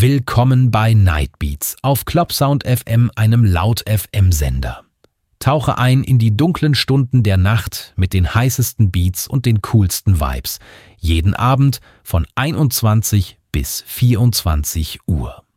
Willkommen bei Nightbeats auf Clubsound FM, einem Laut-FM-Sender. Tauche ein in die dunklen Stunden der Nacht mit den heißesten Beats und den coolsten Vibes. Jeden Abend von 21 bis 24 Uhr.